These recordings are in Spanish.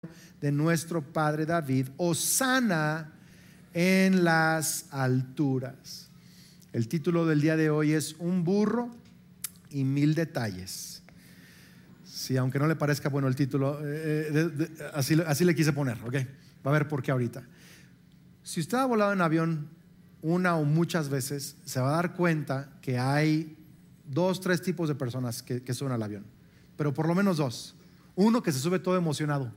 de nuestro padre David, hosana en las alturas. El título del día de hoy es Un burro y 1000 detalles. Sí, aunque no le parezca bueno el título, así le quise poner, ¿ok? Va a ver por qué ahorita. Si usted ha volado en avión una o muchas veces, se va a dar cuenta que hay 2, 3 tipos de personas que suben al avión, pero por lo menos 2. Uno que se sube todo emocionado.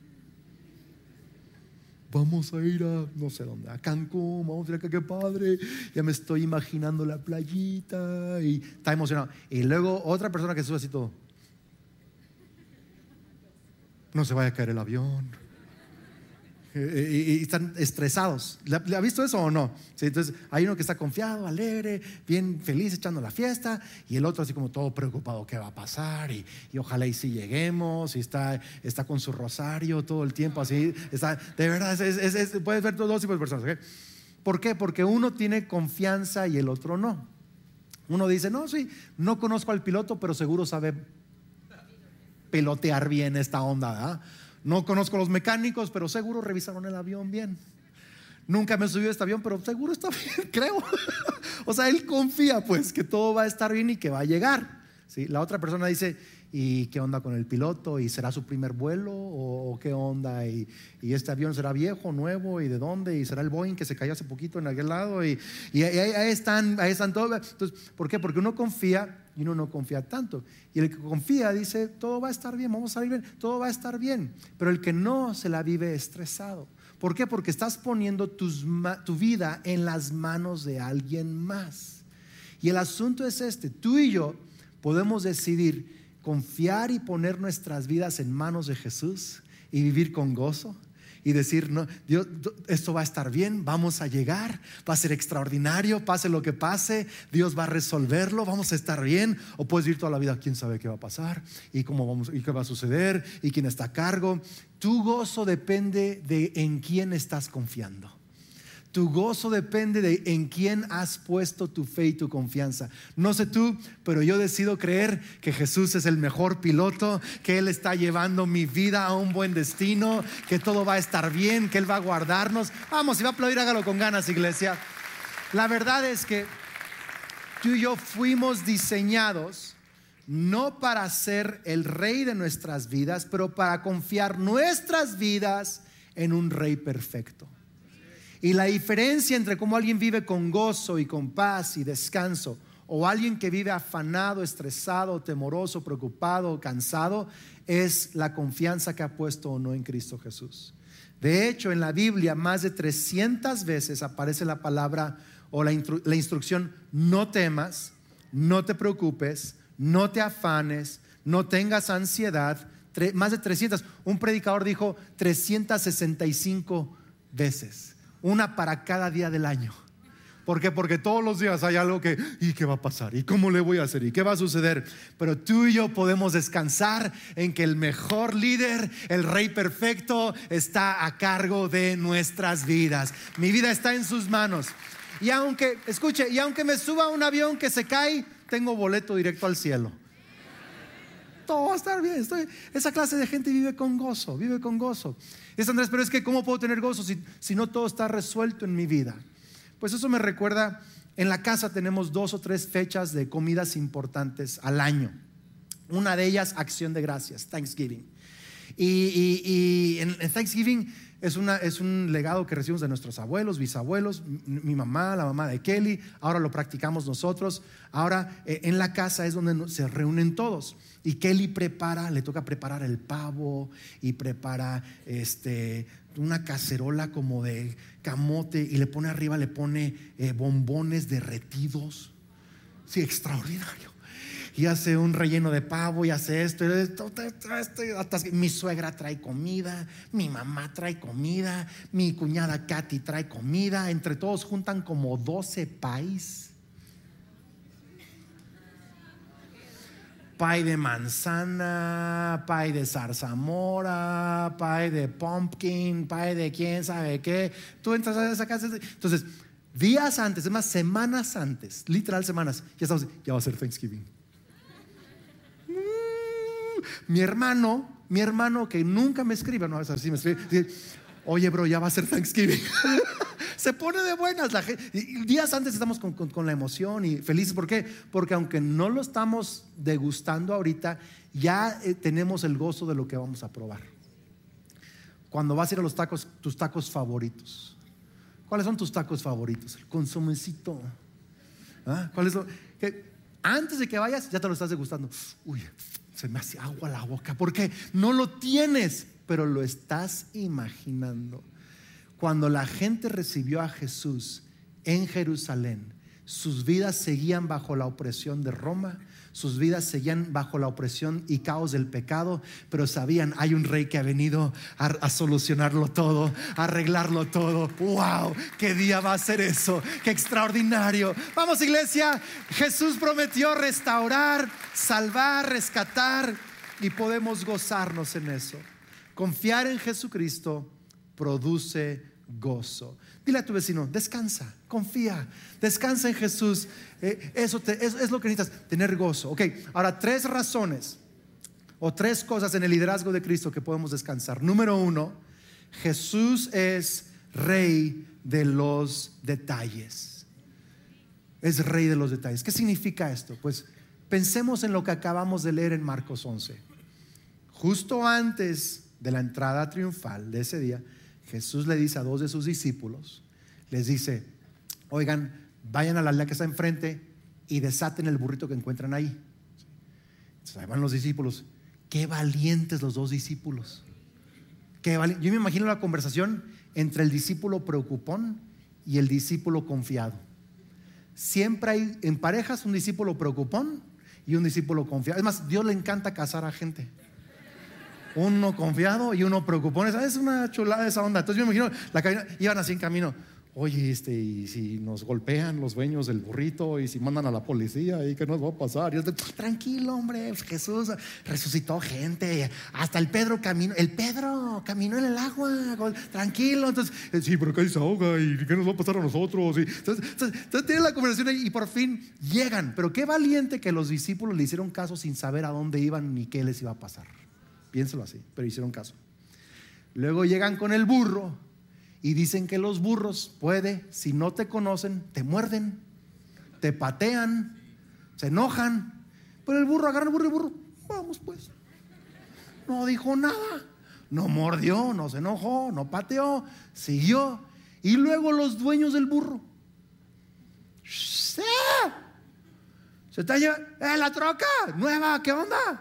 Vamos a ir a no sé dónde, a Cancún, vamos a ir acá, qué padre, ya me estoy imaginando la playita, y está emocionado. Y luego otra persona que sube así todo, no se vaya a caer el avión, y están estresados. ¿Le ha visto eso o no? Sí, entonces hay uno que está confiado, alegre, bien feliz, echando la fiesta, y el otro así como todo preocupado, ¿qué va a pasar? Y ojalá y si lleguemos, y está con su rosario todo el tiempo así, está, de verdad, puedes ver 2 tipos de personas, ¿okay? ¿Por qué? Porque uno tiene confianza y el otro no. Uno dice, no, sí, no conozco al piloto, pero seguro sabe pilotear bien esta onda, ¿verdad? No conozco a los mecánicos, pero seguro revisaron el avión bien. Nunca me he subido a este avión, pero seguro está bien, creo. O sea, él confía pues que todo va a estar bien y que va a llegar, ¿sí? La otra persona dice, ¿y qué onda con el piloto? ¿Y será su primer vuelo? ¿O qué onda? ¿Y este avión será viejo, nuevo? ¿Y de dónde? ¿Y será el Boeing que se cayó hace poquito en aquel lado? Y ahí están todos. Entonces, ¿por qué? Porque uno confía y uno no confía tanto. Y el que confía dice, todo va a estar bien, vamos a salir bien, todo va a estar bien. Pero el que no se la vive estresado. ¿Por qué? Porque estás poniendo tu vida en las manos de alguien más. Y el asunto es este: tú y yo podemos decidir confiar y poner nuestras vidas en manos de Jesús y vivir con gozo y decir, no, Dios, esto va a estar bien, vamos a llegar, va a ser extraordinario, pase lo que pase, Dios va a resolverlo, vamos a estar bien. O puedes vivir toda la vida, quién sabe qué va a pasar y cómo vamos y qué va a suceder y quién está a cargo. Tu gozo depende de en quién estás confiando. Tu gozo depende de en quién has puesto tu fe y tu confianza. No sé tú, pero yo decido creer que Jesús es el mejor piloto, que Él está llevando mi vida a un buen destino, que todo va a estar bien, que Él va a guardarnos. Vamos, si va a aplaudir, hágalo con ganas, iglesia. La verdad es que tú y yo fuimos diseñados no para ser el rey de nuestras vidas, pero para confiar nuestras vidas en un rey perfecto. Y la diferencia entre cómo alguien vive con gozo y con paz y descanso, o alguien que vive afanado, estresado, temoroso, preocupado, cansado, es la confianza que ha puesto o no en Cristo Jesús. De hecho, en la Biblia más de 300 veces aparece la palabra o la instrucción: no temas, no te preocupes, no te afanes, no tengas ansiedad. Más de 300. Un predicador dijo 365 veces. Una para cada día del año. ¿Por qué? Porque todos los días hay algo que, ¿y qué va a pasar? ¿Y cómo le voy a hacer? ¿Y qué va a suceder? Pero tú y yo podemos descansar en que el mejor líder, el rey perfecto, está a cargo de nuestras vidas. Mi vida está en sus manos. Y aunque me suba a un avión que se cae, tengo boleto directo al cielo. Todo va a estar bien. Esa clase de gente vive con gozo. Dice Andrés, pero es que ¿cómo puedo tener gozo si no todo está resuelto en mi vida? Pues eso me recuerda, en la casa tenemos 2 o 3 fechas de comidas importantes al año. Una de ellas, Acción de Gracias, Thanksgiving. Y en Thanksgiving es un legado que recibimos de nuestros abuelos, bisabuelos, mi mamá, la mamá de Kelly. Ahora lo practicamos nosotros. Ahora en la casa es donde se reúnen todos. Y Kelly le toca preparar el pavo y prepara una cacerola como de camote y le pone arriba, bombones derretidos. Sí, extraordinario. Y hace un relleno de pavo y hace esto. Hasta mi suegra trae comida, mi mamá trae comida, mi cuñada Katy trae comida. Entre todos juntan como 12 pies. Pie de manzana, pie de zarzamora, pie de pumpkin, pie de quién sabe qué. Tú entras a esa casa. Entonces, días antes, es más, semanas antes, literal semanas, ya va a ser Thanksgiving. Mi hermano Mi hermano que nunca me escribe, no, a veces así me escribe, dice, oye bro, ya va a ser Thanksgiving. Se pone de buenas la gente. Días antes estamos con la emoción y felices. ¿Por qué? Porque aunque no lo estamos degustando ahorita, ya tenemos el gozo de lo que vamos a probar. Cuando vas a ir a los tacos, tus tacos favoritos, ¿cuáles son tus tacos favoritos? El consomecito. ¿Ah? ¿Cuáles son? Que antes de que vayas ya te lo estás degustando. Uy, se me hace agua la boca. ¿Por qué? No lo tienes, pero lo estás imaginando. Cuando la gente recibió a Jesús en Jerusalén, sus vidas seguían bajo la opresión de Roma, sus vidas seguían bajo la opresión y caos del pecado, pero sabían, hay un rey que ha venido a solucionarlo todo, a arreglarlo todo. ¡Wow! ¿Qué día va a ser eso? ¡Qué extraordinario! Vamos, iglesia, Jesús prometió restaurar, salvar, rescatar, y podemos gozarnos en eso. Confiar en Jesucristo produce gozo. Dile a tu vecino, descansa, confía, descansa en Jesús. Eso es lo que necesitas, tener gozo. Ok, ahora 3 razones o 3 cosas en el liderazgo de Cristo que podemos descansar. Número 1, Jesús es rey de los detalles. Es rey de los detalles. ¿Qué significa esto? Pues pensemos en lo que acabamos de leer en Marcos 11. Justo antes de la entrada triunfal de ese día, Jesús le dice a 2 de sus discípulos, les dice, oigan, vayan a la aldea que está enfrente y desaten el burrito que encuentran ahí. Entonces ahí van los discípulos. Qué valientes los 2 discípulos. Yo me imagino la conversación entre el discípulo preocupón y el discípulo confiado. Siempre hay en parejas un discípulo preocupón y un discípulo confiado. Es más, Dios le encanta casar a gente. Uno confiado y uno preocupón. Es una chulada esa onda. Entonces yo me imagino la cabina, iban así en camino. Oye, y si nos golpean los dueños del burrito, y si mandan a la policía, ¿y qué nos va a pasar? Y yo, tranquilo, hombre, Jesús resucitó gente. Hasta el Pedro caminó en el agua. Tranquilo. Entonces, sí, pero acá se ahoga, ¿y qué nos va a pasar a nosotros? Entonces tienen la conversación ahí y por fin llegan. Pero qué valiente que los discípulos le hicieron caso sin saber a dónde iban ni qué les iba a pasar. Piénselo así, pero hicieron caso. Luego llegan con el burro y dicen que los burros si no te conocen, te muerden, te patean, se enojan. Pero el burro agarra el burro, vamos pues. No dijo nada, no mordió, no se enojó, no pateó, siguió. Y luego los dueños del burro, se está llevando la troca nueva, ¿qué onda?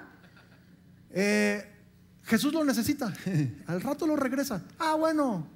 Jesús lo necesita. Al rato lo regresa. Bueno.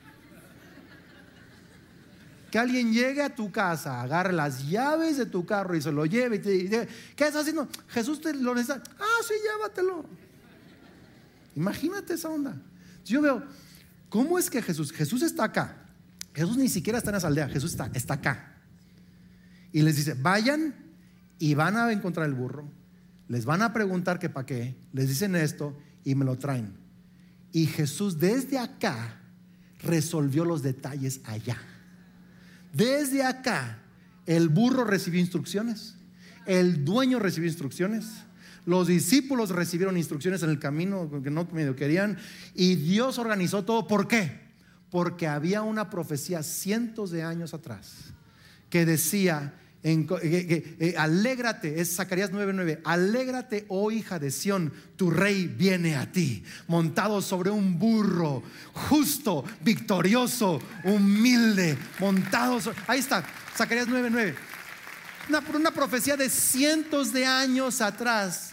Que alguien llegue a tu casa, agarre las llaves de tu carro y se lo lleve y te dice, ¿qué estás haciendo? Jesús te lo necesita. Sí, llévatelo. Imagínate esa onda. Yo veo, ¿cómo es que Jesús está acá? Jesús ni siquiera está en esa aldea. Jesús está acá. Y les dice, vayan y van a encontrar el burro. Les van a preguntar que para qué. Les dicen esto y me lo traen. Y Jesús desde acá resolvió los detalles allá. Desde acá el burro recibió instrucciones, el dueño recibió instrucciones, los discípulos recibieron instrucciones en el camino que no medio querían, y Dios organizó todo. ¿Por qué? Porque había una profecía cientos de años atrás que decía, alégrate, es Zacarías 9:9, alégrate, oh hija de Sión, tu rey viene a ti, montado sobre un burro, justo, victorioso, humilde, montado ahí está, Zacarías 9:9. Una profecía de cientos de años atrás.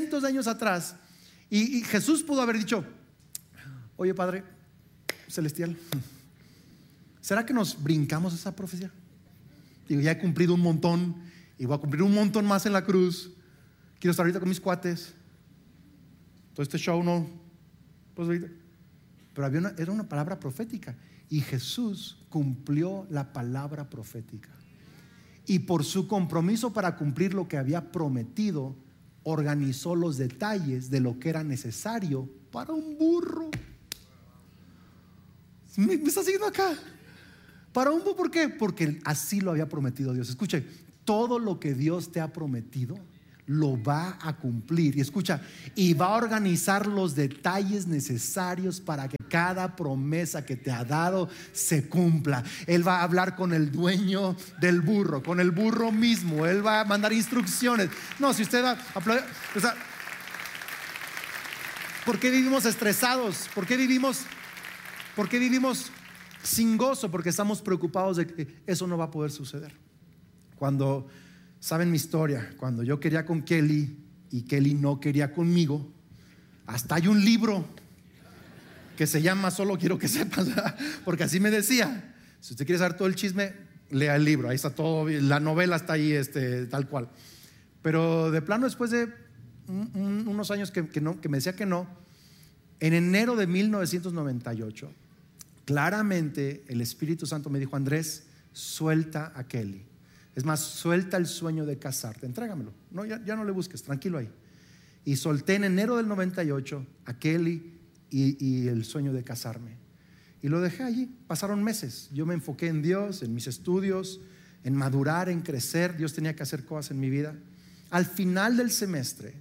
Y Jesús pudo haber dicho, oye Padre Celestial, ¿será que nos brincamos esa profecía? Digo, ya he cumplido un montón y voy a cumplir un montón más en la cruz. Quiero estar ahorita con mis cuates. Todo este show no. Pues ahorita. Pero era una palabra profética. Y Jesús cumplió la palabra profética. Y por su compromiso para cumplir lo que había prometido, organizó los detalles de lo que era necesario para un burro. ¿Me está siguiendo acá? Para un burro, ¿por qué? Porque así lo había prometido Dios. Escuche, todo lo que Dios te ha prometido lo va a cumplir. Y escucha, y va a organizar los detalles necesarios para que cada promesa que te ha dado se cumpla. Él va a hablar con el dueño del burro, con el burro mismo. Él va a mandar instrucciones. No, si usted va a aplaudir, o sea, ¿por qué vivimos estresados? ¿Por qué vivimos sin gozo? Porque estamos preocupados de que eso no va a poder suceder. Cuando, saben mi historia, cuando yo quería con Kelly y Kelly no quería conmigo, hasta hay un libro que se llama Solo quiero que sepas, porque así me decía. Si usted quiere saber todo el chisme, lea el libro, ahí está todo, la novela está ahí, tal cual. Pero de plano, después de unos años que me decía que no, en enero de 1998, claramente el Espíritu Santo me dijo: Andrés, suelta a Kelly. Es más, suelta el sueño de casarte, entrégamelo. No, ya no le busques, tranquilo ahí. Y solté en enero del 98 a Kelly y el sueño de casarme. Y lo dejé allí. Pasaron meses. Yo me enfoqué en Dios, en mis estudios, en madurar, en crecer. Dios tenía que hacer cosas en mi vida. Al final del semestre,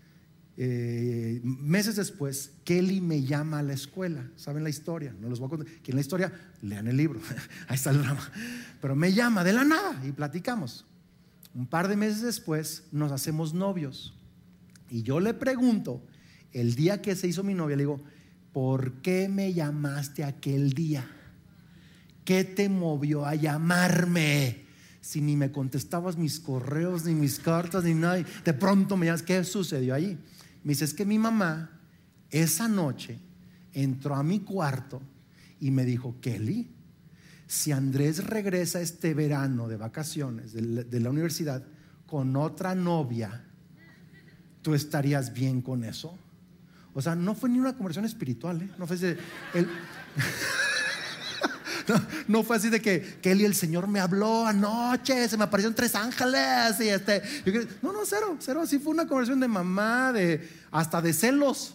meses después, Kelly me llama a la escuela. ¿Saben la historia? No les voy a contar. ¿Quién la historia? Lean el libro. Ahí está el drama. Pero me llama de la nada y platicamos. Un par de meses después nos hacemos novios. Y yo le pregunto, el día que se hizo mi novia, le digo: ¿por qué me llamaste aquel día? ¿Qué te movió a llamarme? Si ni me contestabas mis correos, ni mis cartas, ni nada. De pronto me llamas. ¿Qué sucedió ahí? Me dice: es que mi mamá esa noche entró a mi cuarto y me dijo: Kelly, si Andrés regresa este verano de vacaciones de la universidad con otra novia, ¿tú estarías bien con eso? O sea, no fue ni una conversión espiritual, No fue así no fue así de que Kelly, el Señor me habló anoche, se me aparecieron 3 ángeles y no, cero. Así fue una conversión de mamá, hasta de celos.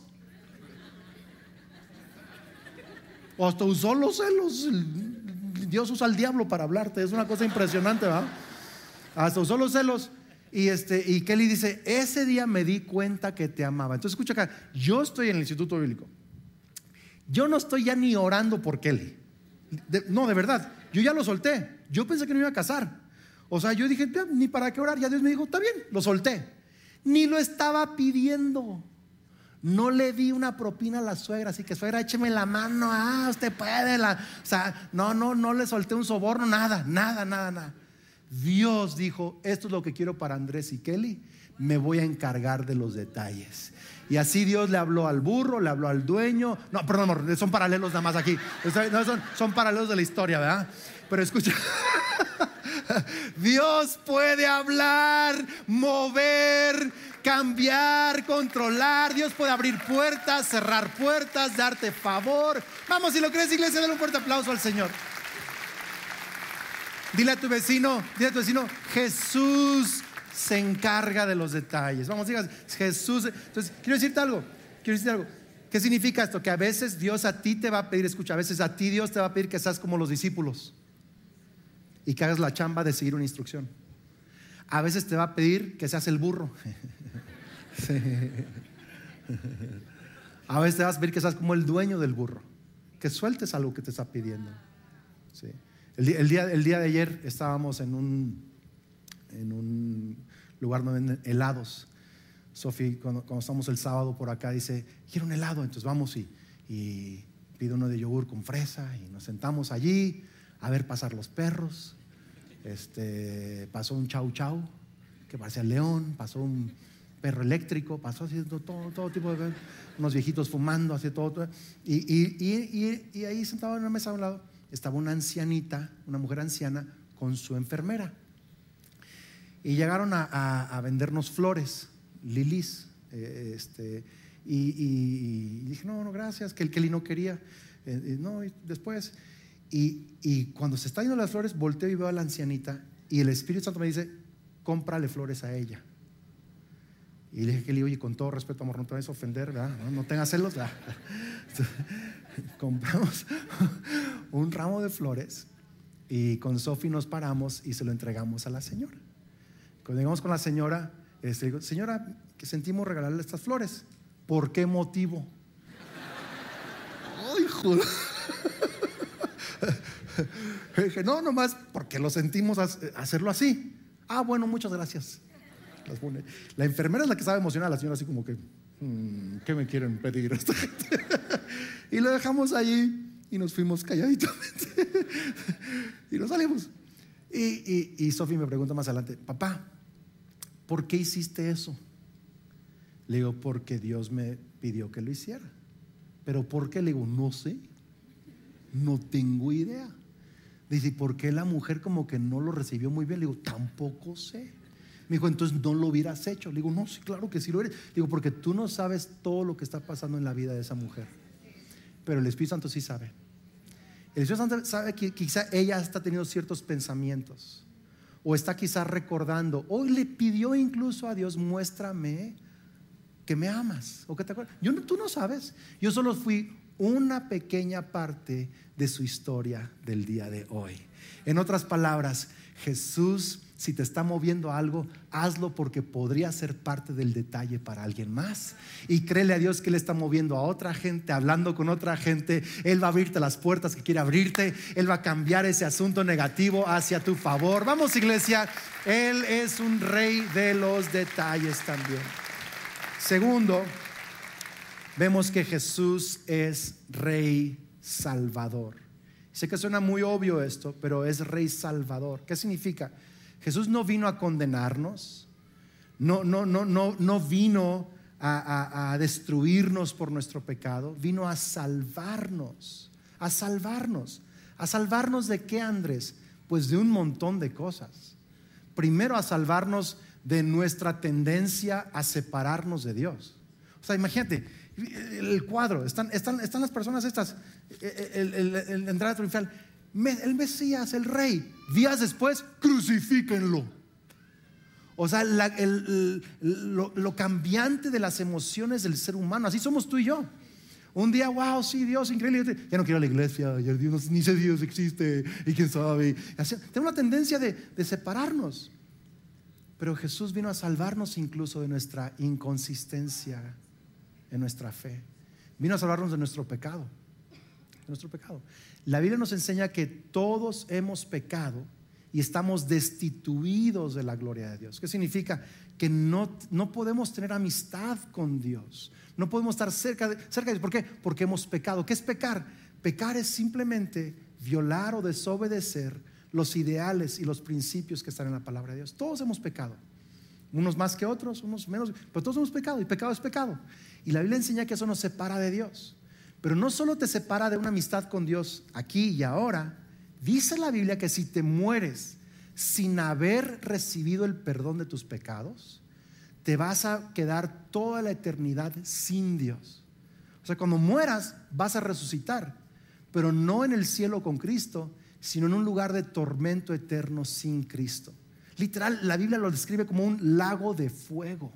O hasta usó los celos. Dios usa al diablo para hablarte. Es una cosa impresionante, ¿verdad? Hasta usó los celos. Y Kelly dice: ese día me di cuenta que te amaba. Entonces escucha acá, yo estoy en el instituto bíblico. Yo no estoy ya ni orando por Kelly. No, de verdad, yo ya lo solté. Yo pensé que no iba a casar. O sea, yo dije: ni para qué orar. Ya Dios me dijo: está bien, lo solté. Ni lo estaba pidiendo. No le di una propina a la suegra. Así que: suegra, écheme la mano. Usted puede. O sea, no le solté un soborno. Nada. Dios dijo: esto es lo que quiero para Andrés y Kelly. Me voy a encargar de los detalles. Y así Dios le habló al burro, le habló al dueño. No, perdón, amor, son paralelos nada más aquí. No, son paralelos de la historia, ¿verdad? Pero escucha, Dios puede hablar, mover, cambiar, controlar. Dios puede abrir puertas, cerrar puertas, darte favor. Vamos, si lo crees, iglesia, dale un fuerte aplauso al Señor. Dile a tu vecino, Jesús se encarga de los detalles. Vamos, digas: Jesús. Entonces, quiero decirte algo. ¿Qué significa esto? Que a veces Dios a ti te va a pedir, escucha, a veces a ti Dios te va a pedir que seas como los discípulos y que hagas la chamba de seguir una instrucción. A veces te va a pedir que seas el burro. A veces te vas a pedir que seas como el dueño del burro, que sueltes algo que te está pidiendo. Sí. El día de ayer estábamos en un lugar donde venden helados. Sofi, cuando estamos el sábado por acá, dice: quiero un helado. Entonces vamos y pide uno de yogur con fresa y nos sentamos allí a ver pasar los perros. Pasó un chau chau que parecía león, pasó un perro eléctrico, pasó haciendo todo tipo de, unos viejitos fumando, así todo. Y ahí sentado en una mesa a un lado estaba una ancianita, una mujer anciana con su enfermera. Y llegaron a vendernos flores, lilies. Y dije: no, gracias, que el Kelly no quería. No, y después. Y cuando se está yendo las flores, volteo y veo a la ancianita. Y el Espíritu Santo me dice: cómprale flores a ella. Y le dije: Kelly, oye, con todo respeto, amor, no te vayas a ofender, ¿verdad? No tengas celos, ¿verdad? Compramos un ramo de flores y con Sofi nos paramos y se lo entregamos a la señora. Cuando llegamos con la señora, Digo, señora, que sentimos regalarle estas flores. ¿Por qué motivo? Ay, joder. Dije, no, nomás porque lo sentimos hacerlo así. Ah, bueno, muchas gracias. La enfermera es la que sabe emocionar a la señora, así como que ¿qué me quieren pedir esta gente? Y lo dejamos allí y nos fuimos calladitamente y nos salimos. Y Sofi me pregunta más adelante, papá, ¿por qué hiciste eso? Le digo, porque Dios me pidió que lo hiciera. ¿Pero por qué? Le digo, no sé, no tengo idea. Dice, ¿por qué la mujer como que no lo recibió muy bien? Le digo, tampoco sé. Me dijo, entonces no lo hubieras hecho. Le digo, no, sí, claro que sí lo eres. Le digo, porque tú no sabes todo lo que está pasando en la vida de esa mujer, pero el Espíritu Santo sí sabe. El Espíritu Santo sabe que quizá ella está teniendo ciertos pensamientos, o está quizá recordando, hoy le pidió incluso a Dios, muéstrame que me amas o que te acuerdas. Tú no sabes. Yo solo fui una pequeña parte de su historia del día de hoy. En otras palabras, Jesús, si te está moviendo a algo, hazlo porque podría ser parte del detalle para alguien más. Y créele a Dios que Él está moviendo a otra gente, hablando con otra gente. Él va a abrirte las puertas que quiere abrirte. Él va a cambiar ese asunto negativo hacia tu favor. Vamos, iglesia, Él es un rey de los detalles también. Segundo, vemos que Jesús es Rey Salvador. Sé que suena muy obvio esto, pero es Rey Salvador. ¿Qué significa? Jesús no vino a condenarnos, no vino a destruirnos por nuestro pecado, vino a salvarnos. ¿A salvarnos? ¿A salvarnos de qué, Andrés? Pues de un montón de cosas. Primero, a salvarnos de nuestra tendencia a separarnos de Dios. O sea, imagínate el cuadro, están las personas estas, el entrada triunfal, el Mesías, el Rey. Días después, crucifíquenlo. O sea, lo cambiante de las emociones del ser humano. Así somos tú y yo. Un día, wow, sí, Dios, increíble. Ya no quiero ir a la iglesia, ya Dios, ni sé si Dios existe, y quién sabe. Tengo una tendencia de separarnos. Pero Jesús vino a salvarnos incluso de nuestra inconsistencia en nuestra fe. Vino a salvarnos de nuestro pecado. De nuestro pecado. La Biblia nos enseña que todos hemos pecado y estamos destituidos de la gloria de Dios. ¿Qué significa? Que no podemos tener amistad con Dios. No podemos estar cerca de Dios. ¿Por qué? Porque hemos pecado. ¿Qué es pecar? Pecar es simplemente violar o desobedecer los ideales y los principios que están en la palabra de Dios. Todos hemos pecado, unos más que otros, unos menos, pero todos hemos pecado, y pecado es pecado. Y la Biblia enseña que eso nos separa de Dios. Pero no solo te separa de una amistad con Dios aquí y ahora. Dice la Biblia que si te mueres sin haber recibido el perdón de tus pecados, te vas a quedar toda la eternidad sin Dios. O sea, cuando mueras vas a resucitar, pero no en el cielo con Cristo, sino en un lugar de tormento eterno sin Cristo. Literal, la Biblia lo describe como un lago de fuego.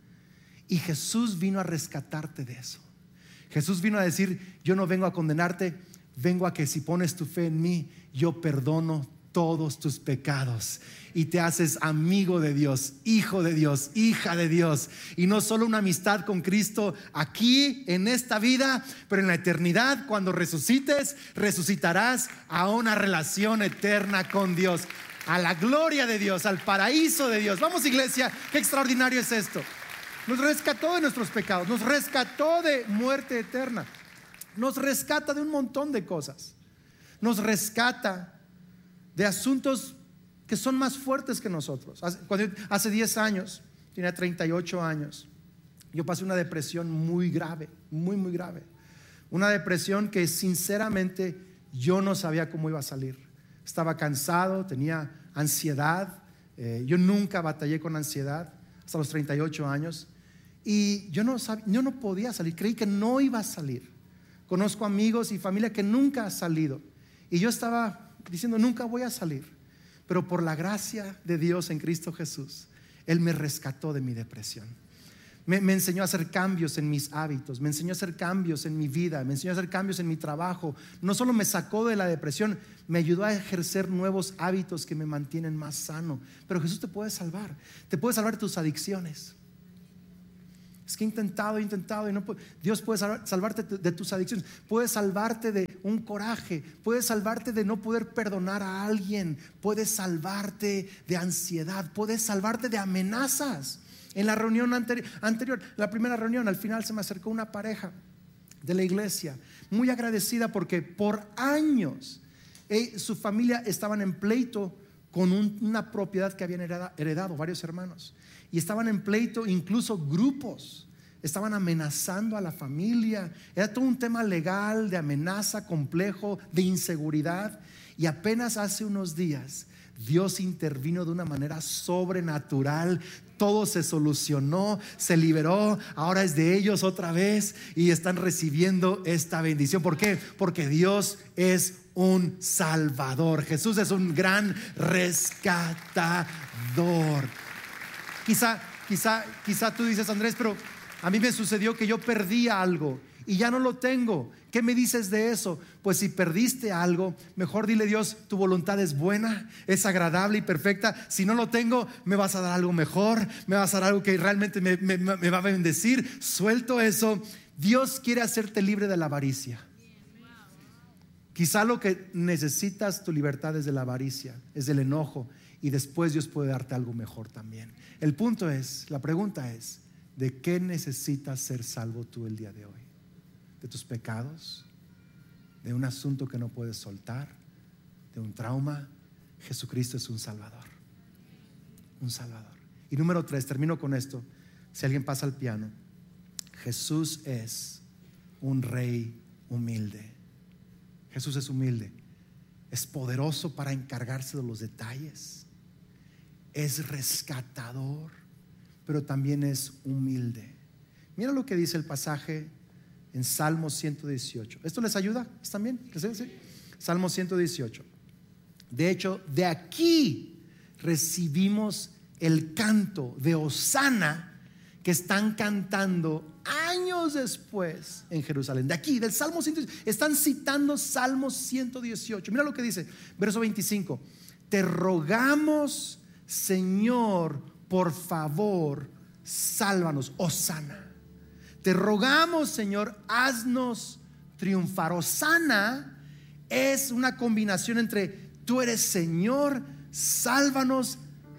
Y Jesús vino a rescatarte de eso. Jesús vino a decir, yo no vengo a condenarte, vengo a que si pones tu fe en mí, yo perdono todos tus pecados y te haces amigo de Dios, hijo de Dios, hija de Dios. Y no solo una amistad con Cristo aquí en esta vida, pero en la eternidad, cuando resucites, resucitarás a una relación eterna con Dios, a la gloria de Dios, al paraíso de Dios. Vamos, iglesia, qué extraordinario es esto. Nos rescató de nuestros pecados, nos rescató de muerte eterna, nos rescata de un montón de cosas, nos rescata de asuntos que son más fuertes que nosotros. Hace 10 años, tenía 38 años, yo pasé una depresión muy grave, muy, muy grave. Una depresión que sinceramente yo no sabía cómo iba a salir. Estaba cansado, tenía ansiedad. Yo nunca batallé con ansiedad hasta los 38 años. Y yo no podía salir, creí que no iba a salir. Conozco amigos y familia que nunca han salido. Y yo estaba diciendo, nunca voy a salir. Pero por la gracia de Dios en Cristo Jesús, Él me rescató de mi depresión. Me enseñó a hacer cambios en mis hábitos, me enseñó a hacer cambios en mi vida, me enseñó a hacer cambios en mi trabajo. No solo me sacó de la depresión, me ayudó a ejercer nuevos hábitos que me mantienen más sano. Pero Jesús te puede salvar de tus adicciones. Es que he intentado y no puedo. Dios puede salvarte de tus adicciones, puede salvarte de un coraje, puede salvarte de no poder perdonar a alguien, puede salvarte de ansiedad, puede salvarte de amenazas. En la reunión anterior, la primera reunión, al final se me acercó una pareja de la iglesia, muy agradecida porque por años su familia estaban en pleito con una propiedad que habían heredado varios hermanos, y estaban en pleito, incluso grupos estaban amenazando a la familia. Era todo un tema legal, de amenaza, complejo, de inseguridad. Y apenas hace unos días Dios intervino de una manera sobrenatural. Todo se solucionó, se liberó. Ahora es de ellos otra vez y están recibiendo esta bendición. ¿Por qué? Porque Dios es un salvador. Jesús es un gran rescatador. Quizá tú dices, Andrés, pero a mí me sucedió que yo perdí algo y ya no lo tengo. ¿Qué me dices de eso? Pues si perdiste algo, mejor dile: Dios, tu voluntad es buena, es agradable y perfecta. Si no lo tengo, me vas a dar algo mejor, me vas a dar algo que realmente me va a bendecir. Suelto eso. Dios quiere hacerte libre de la avaricia. Quizá lo que necesitas, tu libertad, es de la avaricia, es del enojo, y después Dios puede darte algo mejor también. El punto es, la pregunta es: ¿de qué necesitas ser salvo tú el día de hoy? ¿De tus pecados? ¿De un asunto que no puedes soltar? ¿De un trauma? Jesucristo es un salvador. Un salvador. Y número 3, termino con esto. Si alguien pasa al piano, Jesús es un rey humilde. Jesús es humilde. Es poderoso para encargarse de los detalles. Es rescatador, pero también es humilde. Mira lo que dice el pasaje en Salmo 118. ¿Esto les ayuda? ¿Están bien? ¿Sí? Salmo 118. De hecho, de aquí recibimos el canto de Hosana que están cantando años después en Jerusalén. De aquí, del Salmo 118. Están citando Salmo 118. Mira lo que dice, verso 25. Te rogamos, Señor, por favor, sálvanos. Hosana. Te rogamos, Señor, haznos triunfar. Hosana es una combinación entre tú eres Señor, sálvanos,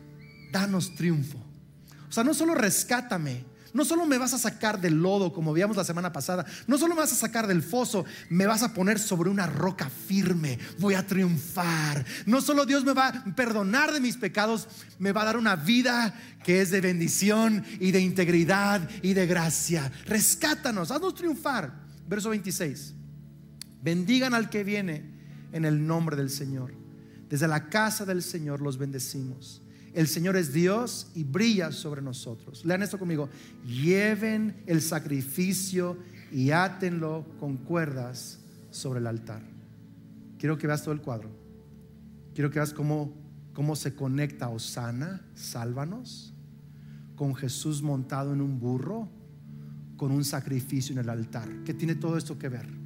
danos triunfo. O sea, no solo rescátame, no solo me vas a sacar del lodo como veíamos la semana pasada, no solo me vas a sacar del foso, me vas a poner sobre una roca firme. Voy a triunfar. No solo Dios me va a perdonar de mis pecados, me va a dar una vida que es de bendición y de integridad y de gracia. Rescátanos, haznos triunfar. Verso 26. Bendigan al que viene en el nombre del Señor. Desde la casa del Señor los bendecimos. El Señor es Dios y brilla sobre nosotros. Lean esto conmigo. Lleven el sacrificio y átenlo con cuerdas sobre el altar. Quiero que veas todo el cuadro. Quiero que veas cómo se conecta Hosana, sálvanos, con Jesús montado en un burro, con un sacrificio en el altar. ¿Qué tiene todo esto que ver?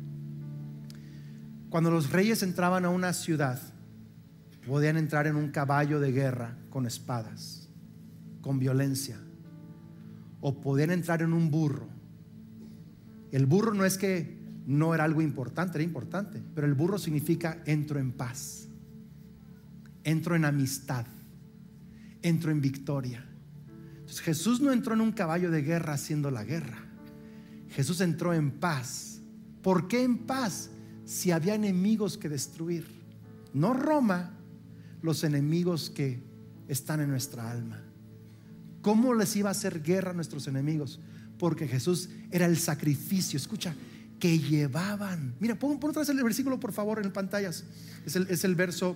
Cuando los reyes entraban a una ciudad, podían entrar en un caballo de guerra con espadas, con violencia, o podían entrar en un burro. El burro no es que no era algo importante, era importante, pero el burro significa entro en paz, entro en amistad, entro en victoria. Entonces Jesús no entró en un caballo de guerra haciendo la guerra. Jesús entró en paz. ¿Por qué en paz? Si había enemigos que destruir. No Roma, los enemigos que están en nuestra alma. ¿Cómo les iba a hacer guerra a nuestros enemigos? Porque Jesús era el sacrificio, escucha, que llevaban. Mira, pon otra vez el versículo, por favor, en pantallas. Es el verso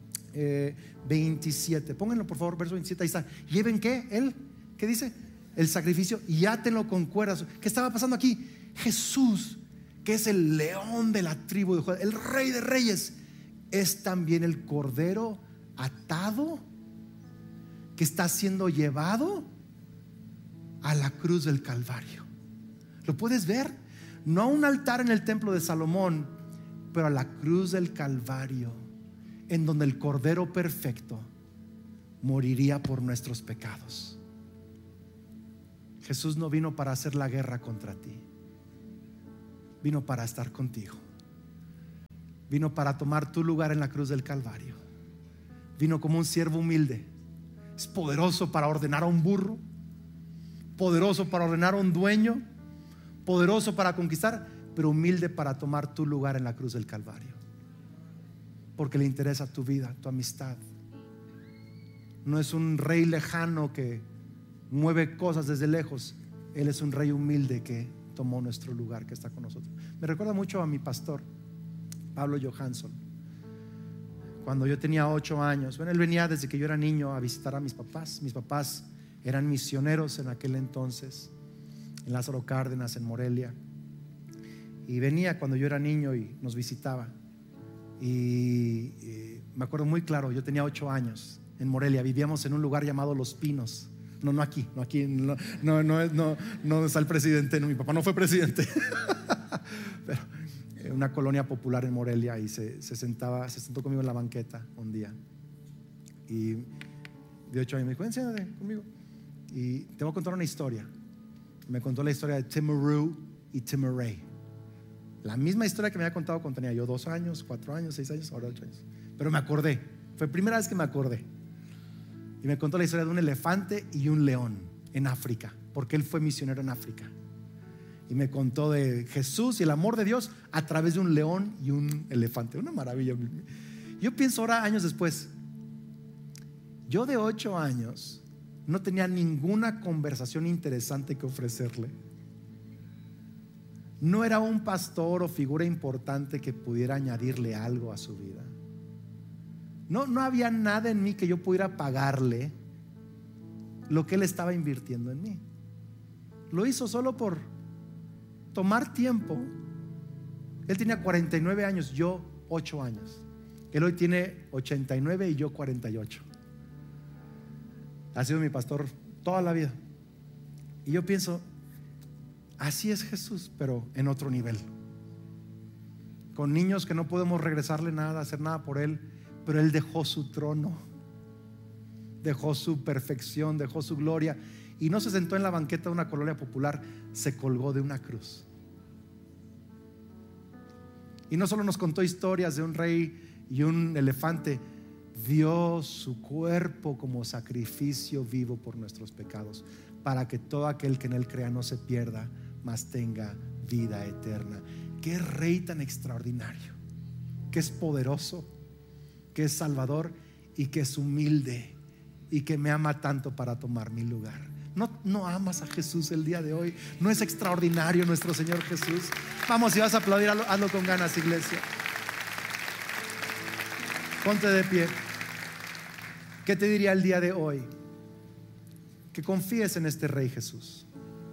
27. Pónganlo, por favor, verso 27. Ahí está. ¿Lleven qué? ¿Qué dice? El sacrificio y átenlo con cuerdas. ¿Qué estaba pasando aquí? Jesús, que es el león de la tribu de Judá, el rey de reyes, es también el cordero atado que está siendo llevado a la cruz del Calvario. ¿Lo puedes ver? No a un altar en el templo de Salomón, pero a la cruz del Calvario, en donde el Cordero perfecto moriría por nuestros pecados. Jesús no vino para hacer la guerra contra ti, vino para estar contigo. Vino para tomar tu lugar en la cruz del Calvario. Vino como un siervo humilde. Es poderoso para ordenar a un burro, poderoso para ordenar a un dueño, poderoso para conquistar, pero humilde para tomar tu lugar en la cruz del Calvario, porque le interesa tu vida, tu amistad. No es un rey lejano que mueve cosas desde lejos. Él es un rey humilde que tomó nuestro lugar, que está con nosotros. Me recuerda mucho a mi pastor Pablo Johansson. Cuando yo tenía 8 años, bueno, él venía desde que yo era niño a visitar a mis papás. Mis papás eran misioneros en aquel entonces, en Lázaro Cárdenas, en Morelia. Y venía cuando yo era niño y nos visitaba. Y me acuerdo muy claro, yo tenía 8 años en Morelia. Vivíamos en un lugar llamado Los Pinos. No aquí no está el presidente. No, mi papá no fue presidente. Pero una colonia popular en Morelia, y se sentó conmigo en la banqueta un día, y de 8 años me dijo: siéntate conmigo y te voy a contar una historia. Me contó la historia de Timaru y Timaré, la misma historia que me había contado cuando tenía yo 2 años, 4 años, 6 años, ahora 8 años. Pero me acordé, fue la primera vez que me acordé. Y me contó la historia de un elefante y un león en África, porque él fue misionero en África. Y me contó de Jesús y el amor de Dios a través de un león y un elefante. Una maravilla. Yo pienso ahora, años después, yo de 8 años no tenía ninguna conversación interesante que ofrecerle. No era un pastor o figura importante que pudiera añadirle algo a su vida. No había nada en mí que yo pudiera pagarle lo que él estaba invirtiendo en mí. Lo hizo solo por tomar tiempo. Él tenía 49 años, yo 8 años. Él hoy tiene 89 y yo 48. Ha sido mi pastor toda la vida. Y yo pienso, así es Jesús, pero en otro nivel. Con niños que no podemos regresarle nada, hacer nada por él, pero él dejó su trono, dejó su perfección, dejó su gloria, y no se sentó en la banqueta de una colonia popular, se colgó de una cruz. Y no solo nos contó historias de un rey y un elefante, dio su cuerpo como sacrificio vivo por nuestros pecados, para que todo aquel que en él crea no se pierda, mas tenga vida eterna. Qué rey tan extraordinario, que es poderoso, que es salvador y que es humilde y que me ama tanto para tomar mi lugar. ¿No amas a Jesús el día de hoy? ¿No es extraordinario nuestro Señor Jesús? Vamos, si vas a aplaudir, hazlo con ganas, iglesia. Ponte de pie. ¿Qué te diría el día de hoy? Que confíes en este Rey Jesús.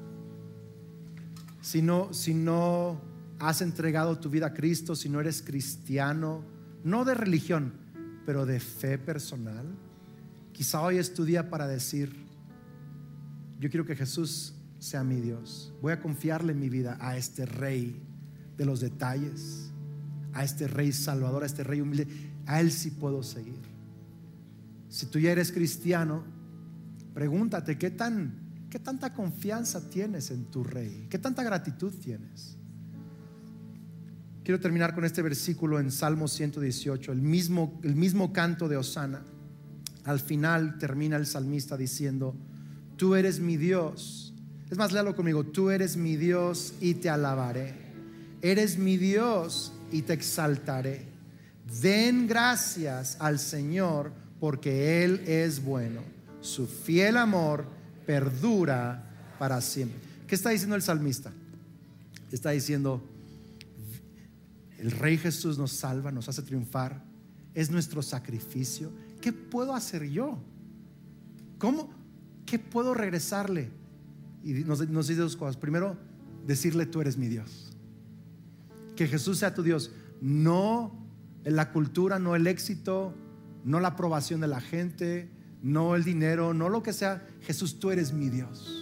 Si no has entregado tu vida a Cristo, si no eres cristiano, no de religión, pero de fe personal, quizá hoy es tu día para decir: yo quiero que Jesús sea mi Dios. Voy a confiarle mi vida a este Rey de los detalles, a este Rey salvador, a este Rey humilde. A Él sí puedo seguir. Si tú ya eres cristiano, pregúntate ¿qué tanta confianza tienes en tu Rey? ¿Qué tanta gratitud tienes? Quiero terminar con este versículo en Salmo 118, el mismo canto de Hosana. Al final termina el salmista diciendo: tú eres mi Dios. Es más, léalo conmigo: tú eres mi Dios y te alabaré. Eres mi Dios y te exaltaré. Den gracias al Señor, porque Él es bueno. Su fiel amor perdura para siempre. ¿Qué está diciendo el salmista? Está diciendo: el Rey Jesús nos salva, nos hace triunfar, es nuestro sacrificio. ¿Qué puedo hacer yo? ¿Cómo? ¿Qué puedo regresarle? Y nos dice 2 cosas. Primero, decirle: tú eres mi Dios. Que Jesús sea tu Dios. No la cultura, no el éxito, no la aprobación de la gente, no el dinero, no lo que sea. Jesús, tú eres mi Dios.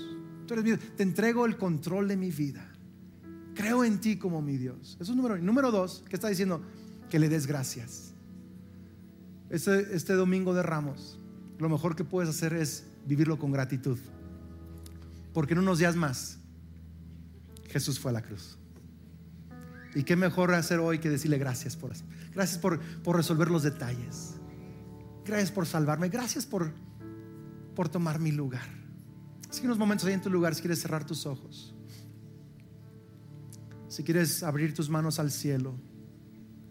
Tú eres mi Dios. Te entrego el control de mi vida. Creo en ti como mi Dios. Eso es número uno. Número dos, ¿qué está diciendo? Que le des gracias. Este domingo de Ramos, lo mejor que puedes hacer es vivirlo con gratitud. Porque en unos días más Jesús fue a la cruz. Y qué mejor hacer hoy que decirle gracias por eso. Gracias por resolver los detalles. Gracias por salvarme. Gracias por tomar mi lugar. Así que unos momentos ahí en tu lugar, si quieres cerrar tus ojos, si quieres abrir tus manos al cielo.